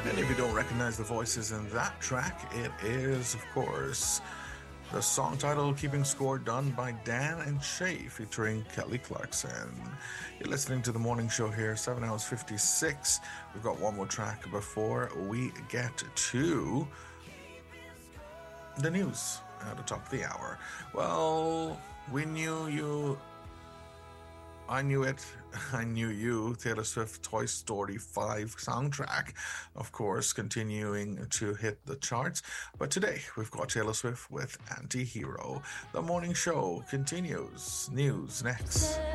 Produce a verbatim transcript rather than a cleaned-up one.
And if you don't recognize the voices in that track, it is, of course, the song title Keeping Score, done by Dan and Shay featuring Kelly Clarkson. You're listening to the morning show here, seven hours fifty-six. We've got one more track before we get to the news at the top of the hour. Well, we knew you... I Knew It, I Knew You, Taylor Swift Toy Story five soundtrack, of course, continuing to hit the charts. But today, we've got Taylor Swift with Anti-Hero. The morning show continues. News next.